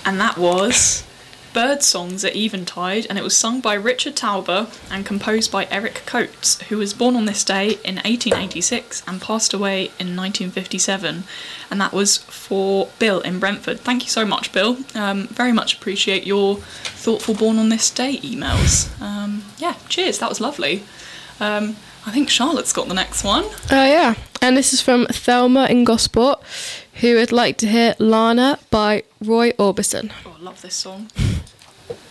And that was Bird Songs at Eventide, and it was sung by Richard Tauber and composed by Eric Coates, who was born on this day in 1886 and passed away in 1957. And that was for Bill in Brentford. Thank you so much, Bill. Very much appreciate your thoughtful Born on This Day emails. Yeah, cheers, that was lovely. I think Charlotte's got the next one. Yeah, and this is from Thelma in Gosport, who would like to hear Lana by Roy Orbison. Oh, I love this song.